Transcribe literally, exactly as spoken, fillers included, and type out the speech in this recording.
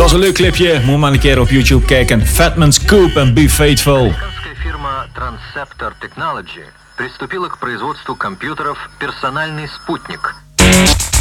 was een leuk clipje. Moet maar een keer op YouTube kijken. Fatman's Coop en Be Faithful. Американская фирма Transceptor Technology приступила к производству компьютеров «Персональный спутник».